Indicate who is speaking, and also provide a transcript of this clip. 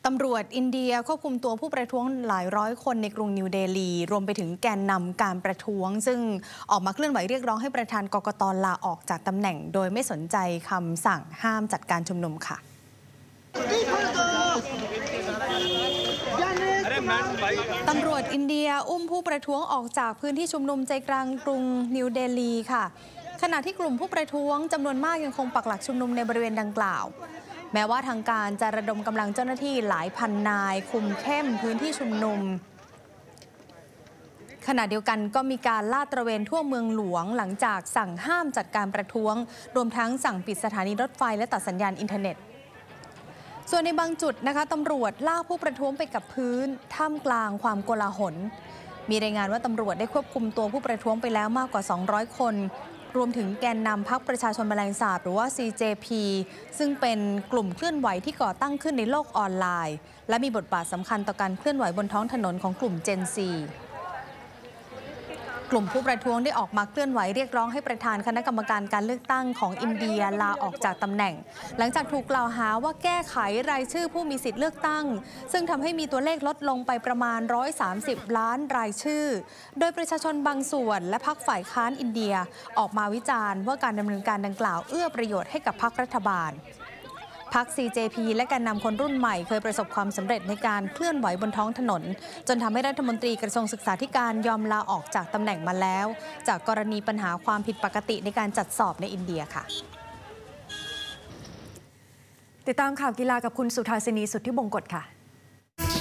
Speaker 1: ตำรวจอินเดียควบคุมตัวผู้ประท้วงหลายร้อยคนในกรุงนิวเดลีรวมไปถึงแกนนำการประท้วงซึ่งออกมาเคลื่อนไหวเรียกร้องให้ประธานกกต.ลาออกจากตำแหน่งโดยไม่สนใจคำสั่งห้ามจัดการชุมนุมค่ะตำรวจอินเดียอุ้มผู้ประท้วงออกจากพื้นที่ชุมนุมใจกลางกรุงนิวเดลีค่ะขณะที่กลุ่มผู้ประท้วงจำนวนมากยังคงปักหลักชุมนุมในบริเวณดังกล่าวแม้ว่าทางการจะระดมกำลังเจ้าหน้าที่หลายพันนายคุมเข้มพื้นที่ชุมนุมขณะเดียวกันก็มีการลาดตระเวนทั่วเมืองหลวงหลังจากสั่งห้ามจัดการประท้วงรวมทั้งสั่งปิดสถานีรถไฟและตัดสัญญาณอินเทอร์เน็ตส่วนในบางจุดนะคะตำรวจลากผู้ประท้วงไปกับพื้นท่ามกลางความโกลาหลมีรายงานว่าตำรวจได้ควบคุมตัวผู้ประท้วงไปแล้วมากกว่า200คนรวมถึงแกนนำพรรคประชาชนแมลงสาบหรือว่า CJP ซึ่งเป็นกลุ่มเคลื่อนไหวที่ก่อตั้งขึ้นในโลกออนไลน์และมีบทบาทสำคัญต่อการเคลื่อนไหวบนท้องถนนของกลุ่ม Gen Z กลุ่มผู้ประท้วงได้ออกมาเคลื่อนไหวเรียกร้องให้ประธานคณะกรรมการการเลือกตั้งของอินเดียลาออกจากตำแหน่งหลังจากถูกกล่าวหาว่าแก้ไขรายชื่อผู้มีสิทธิ์เลือกตั้งซึ่งทำให้มีตัวเลขลดลงไปประมาณ130ล้านรายชื่อโดยประชาชนบางส่วนและพรรคฝ่ายค้านอินเดียออกมาวิจารณ์ว่าการดำเนินการดังกล่าวเอื้อประโยชน์ให้กับพรรครัฐบาลพรรค CJP และแกนนำคนรุ่นใหม่เคยประสบความสำเร็จในการเคลื่อนไหวบนท้องถนนจนทำให้รัฐมนตรีกระทรวงศึกษาธิการยอมลาออกจากตำแหน่งมาแล้วจากกรณีปัญหาความผิดปกติในการจัดสอบในอินเดียค่ะ
Speaker 2: ติดตามข่าวกีฬากับคุณสุธาสินีสุทธิบงกตค่ะ